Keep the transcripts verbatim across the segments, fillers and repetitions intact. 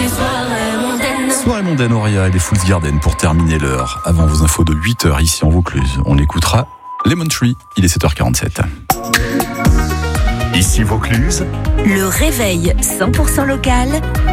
soirée mondaine. Soirée mondaine, Auria et les Fools Garden pour terminer l'heure. Avant vos infos de huit heures ici en Vaucluse, on écoutera Lemon Tree, il est sept heures quarante-sept. Ici Vaucluse, le réveil cent pour cent local.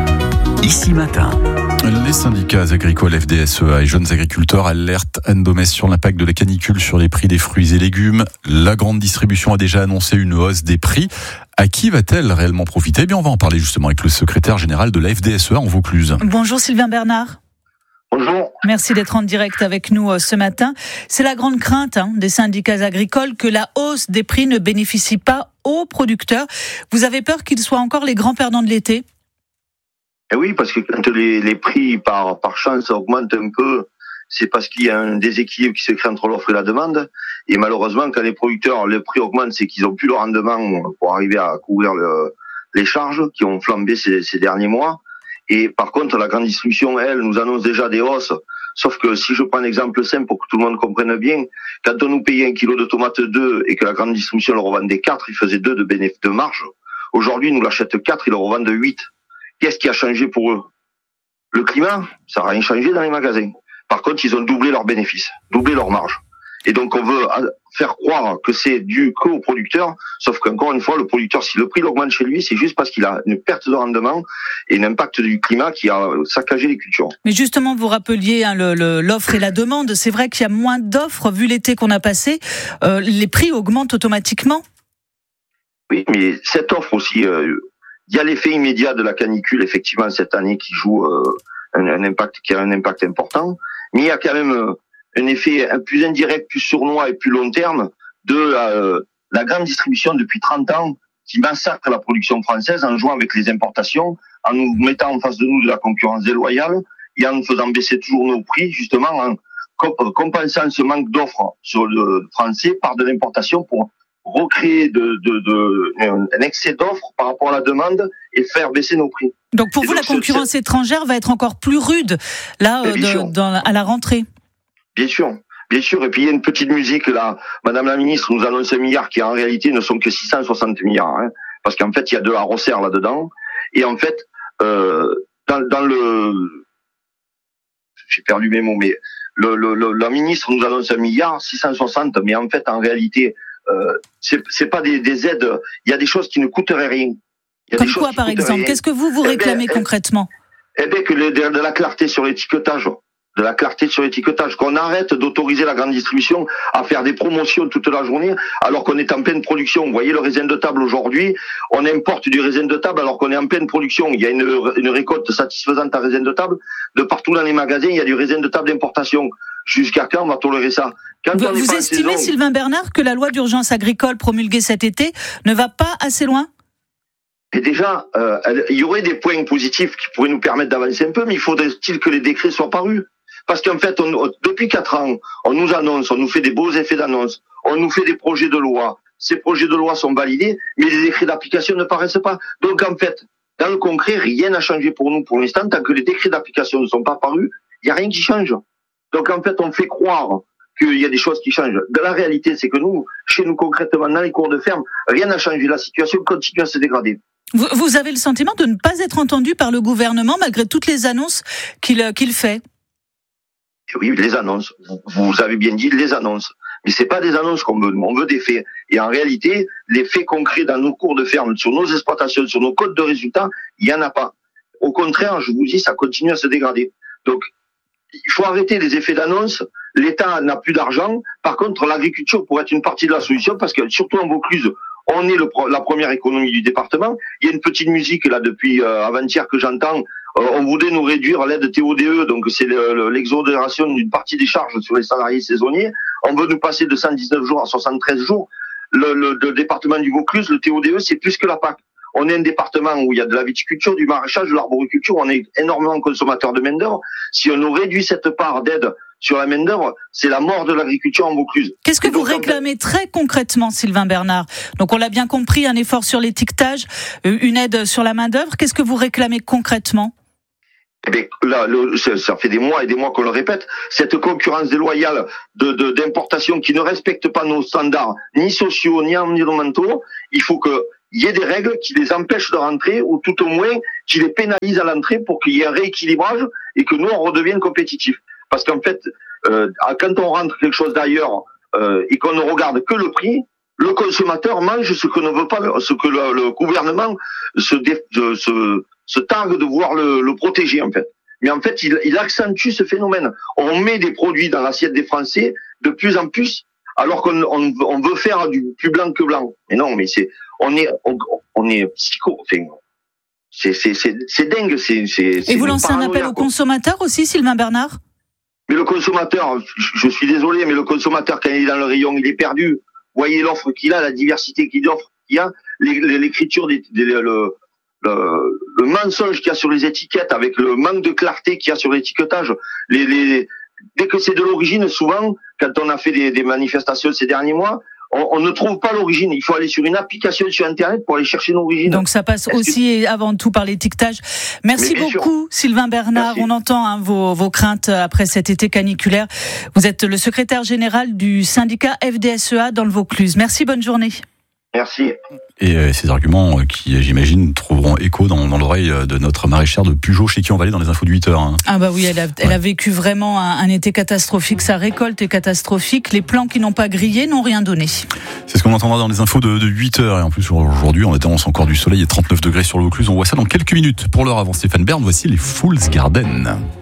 Ici Matin. Les syndicats agricoles F D S E A et jeunes agriculteurs alertent Anne Domès sur l'impact de la canicule sur les prix des fruits et légumes. La grande distribution a déjà annoncé une hausse des prix. À qui va-t-elle réellement profiter ? Eh bien, on va en parler justement avec le secrétaire général de la F D S E A en Vaucluse. Bonjour Sylvain Bernard. Bonjour. Merci d'être en direct avec nous ce matin. C'est la grande crainte hein, des syndicats agricoles que la hausse des prix ne bénéficie pas aux producteurs. Vous avez peur qu'ils soient encore les grands perdants de l'été ? Eh oui, parce que quand les, les prix par, par chance augmentent un peu, c'est parce qu'il y a un déséquilibre qui se crée entre l'offre et la demande. Et malheureusement, quand les producteurs, le prix augmente, c'est qu'ils n'ont plus le rendement pour arriver à couvrir le, les charges qui ont flambé ces, ces derniers mois. Et par contre, la grande distribution, elle, nous annonce déjà des hausses. Sauf que si je prends un exemple simple pour que tout le monde comprenne bien, quand on nous payait un kilo de tomates deux et que la grande distribution le revendait quatre, il faisait deux de bénéfice de marge. Aujourd'hui, ils nous l'achètent quatre, ils le revendent huit. Qu'est-ce qui a changé pour eux ? Le climat, ça n'a rien changé dans les magasins. Par contre, ils ont doublé leurs bénéfices, doublé leur marge. Et donc, on veut faire croire que c'est dû qu'au producteur, sauf qu'encore une fois, le producteur, si le prix augmente chez lui, c'est juste parce qu'il a une perte de rendement et un impact du climat qui a saccagé les cultures. Mais justement, vous rappeliez hein, le, le, l'offre et la demande. C'est vrai qu'il y a moins d'offres, vu l'été qu'on a passé. Euh, les prix augmentent automatiquement ? Oui, mais cette offre aussi... Euh, il y a l'effet immédiat de la canicule, effectivement, cette année, qui joue euh, un, un impact, qui a un impact important. Mais il y a quand même euh, un effet un plus indirect, plus sournois et plus long terme de euh, la grande distribution depuis trente ans qui massacre la production française en jouant avec les importations, en nous mettant en face de nous de la concurrence déloyale et en nous faisant baisser toujours nos prix, justement, en comp- compensant ce manque d'offres sur le français par de l'importation pour recréer de, de, de, un excès d'offres par rapport à la demande et faire baisser nos prix. Donc pour et vous, donc, la concurrence c'est... étrangère va être encore plus rude là euh, de, dans, à la rentrée. Bien sûr, bien sûr. Et puis il y a une petite musique là. Madame la ministre nous annonce un milliard qui en réalité ne sont que six cent soixante milliards, hein, parce qu'en fait il y a de la resserre là-dedans. Et en fait, euh, dans, dans le, j'ai perdu mes mots, mais le, le, le, la ministre nous annonce un milliard six cent soixante, mais en fait en réalité Euh, c'est, c'est pas des, des aides. Il y a des choses qui ne coûteraient rien. Il y a Comme des quoi, par exemple rien. Qu'est-ce que vous vous réclamez eh ben, concrètement ? Eh bien, que le, de, de la clarté sur l'étiquetage, de la clarté sur l'étiquetage, qu'on arrête d'autoriser la grande distribution à faire des promotions toute la journée, alors qu'on est en pleine production. Vous voyez le raisin de table aujourd'hui, on importe du raisin de table alors qu'on est en pleine production. Il y a une, une récolte satisfaisante à raisin de table. De partout dans les magasins, il y a du raisin de table d'importation. Jusqu'à quand on va tolérer ça ? Quand Vous, vous estimez, saison... Sylvain Bernard, que la loi d'urgence agricole promulguée cet été ne va pas assez loin ? Et déjà, euh, il y aurait des points positifs qui pourraient nous permettre d'avancer un peu, mais il faudrait-il que les décrets soient parus ? Parce qu'en fait, on, depuis quatre ans, on nous annonce, on nous fait des beaux effets d'annonce, on nous fait des projets de loi. Ces projets de loi sont validés, mais les décrets d'application ne paraissent pas. Donc en fait, dans le concret, rien n'a changé pour nous pour l'instant. Tant que les décrets d'application ne sont pas parus, il n'y a rien qui change. Donc en fait, on fait croire qu'il y a des choses qui changent. De la réalité, c'est que nous, chez nous concrètement, dans les cours de ferme, rien n'a changé. La situation continue à se dégrader. Vous, vous avez le sentiment de ne pas être entendu par le gouvernement malgré toutes les annonces qu'il, qu'il fait ? Oui, les annonces. Vous avez bien dit les annonces. Mais c'est pas des annonces qu'on veut. On veut des faits. Et en réalité, les faits concrets dans nos cours de ferme, sur nos exploitations, sur nos codes de résultats, il y en a pas. Au contraire, je vous dis, ça continue à se dégrader. Donc, il faut arrêter les effets d'annonce. L'État n'a plus d'argent. Par contre, l'agriculture pourrait être une partie de la solution parce que, surtout en Vaucluse, on est le, la première économie du département. Il y a une petite musique là depuis euh, avant-hier que j'entends. Euh, on voudrait nous réduire l'aide T O D E, donc c'est le, le, l'exonération d'une partie des charges sur les salariés saisonniers. On veut nous passer de cent dix-neuf jours à soixante-treize jours. Le, le, le département du Vaucluse, le T O D E, c'est plus que la P A C. On est un département où il y a de la viticulture, du maraîchage, de l'arboriculture. On est énormément consommateur de main-d'œuvre. Si on nous réduit cette part d'aide sur la main-d'œuvre, c'est la mort de l'agriculture en Vaucluse. Qu'est-ce que donc, vous réclamez fait... très concrètement, Sylvain Bernard ? Donc on l'a bien compris, un effort sur l'étiquetage, une aide sur la main-d'œuvre. Qu'est-ce que vous réclamez concrètement ? Eh bien, là, le, ça fait des mois et des mois qu'on le répète. Cette concurrence déloyale de, de, d'importation qui ne respecte pas nos standards, ni sociaux, ni environnementaux, il faut que il y ait des règles qui les empêchent de rentrer, ou tout au moins qui les pénalisent à l'entrée pour qu'il y ait un rééquilibrage et que nous on redevienne compétitifs. Parce qu'en fait, euh, quand on rentre quelque chose d'ailleurs euh, et qu'on ne regarde que le prix, le consommateur mange ce que ne veut pas, ce que le, le gouvernement se, dé, se, se targue de vouloir le, le protéger en fait. Mais en fait, il, il accentue ce phénomène. On met des produits dans l'assiette des Français de plus en plus, alors qu'on on, on veut faire du plus blanc que blanc. Mais non, mais c'est, on est, on, on est psycho. Enfin, c'est, c'est, c'est, c'est dingue. C'est, c'est, Et vous lancez un appel aux consommateurs aussi, Sylvain Bernard? Mais le consommateur, je suis désolé, mais le consommateur, quand il est dans le rayon, il est perdu. Voyez l'offre qu'il a, la diversité qu'il offre, qu'il y a, l'écriture, des, des, le, le, le mensonge qu'il y a sur les étiquettes, avec le manque de clarté qu'il y a sur l'étiquetage. Les, les, dès que c'est de l'origine, souvent, quand on a fait des, des manifestations ces derniers mois, on, on ne trouve pas l'origine. Il faut aller sur une application sur Internet pour aller chercher l'origine. Donc ça passe Est-ce aussi que... et avant tout par l'étiquetage. Merci beaucoup, Sylvain Bernard. Merci. On entend hein, vos, vos craintes après cet été caniculaire. Vous êtes le secrétaire général du syndicat F D S E A dans le Vaucluse. Merci, bonne journée. Merci. Et euh, ces arguments euh, qui, j'imagine, trouveront écho dans, dans l'oreille de notre maraîchère de Pujol, chez qui on va aller dans les infos de huit heures. Hein. Ah bah oui, elle a, elle ouais. a vécu vraiment un, un été catastrophique. Sa récolte est catastrophique. Les plants qui n'ont pas grillé n'ont rien donné. C'est ce qu'on entendra dans les infos de, de huit heures. Et en plus, aujourd'hui, on attend encore du soleil et trente-neuf degrés sur le Vaucluse. On voit ça dans quelques minutes. Pour l'heure, avant Stéphane Bern, voici les Fool's Garden.